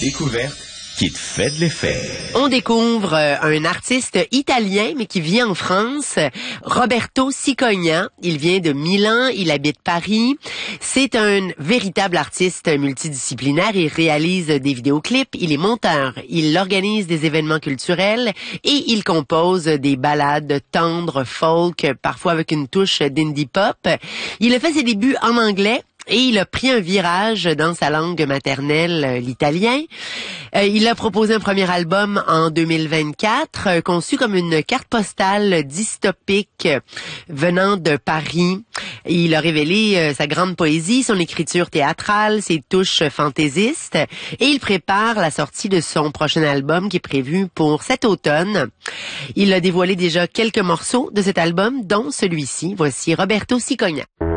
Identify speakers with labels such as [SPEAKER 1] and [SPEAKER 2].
[SPEAKER 1] découverte qui te fait de l'effet.
[SPEAKER 2] On découvre un artiste italien, mais qui vit en France, Roberto Cicogna. Il vient de Milan, il habite Paris. C'est un véritable artiste multidisciplinaire. Il réalise des vidéoclips, il est monteur, il organise des événements culturels et il compose des ballades tendres, folk, parfois avec une touche d'indie pop. Il a fait ses débuts en anglais. Et il a pris un virage dans sa langue maternelle, l'italien. Il a proposé un premier album en 2024, conçu comme une carte postale dystopique venant de Paris. Il a révélé sa grande poésie, son écriture théâtrale, ses touches fantaisistes, et il prépare la sortie de son prochain album qui est prévu pour cet automne. Il a dévoilé déjà quelques morceaux de cet album, dont celui-ci. Voici Roberto Cicogna.